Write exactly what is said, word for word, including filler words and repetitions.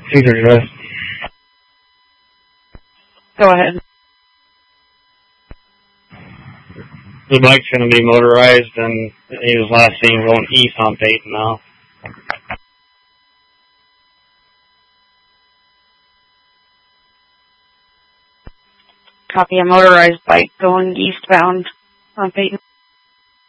Peter Drift. Go ahead. The bike's going to be motorized, and he was last seen going east on Peyton now. Copy, a motorized bike going eastbound on Peyton.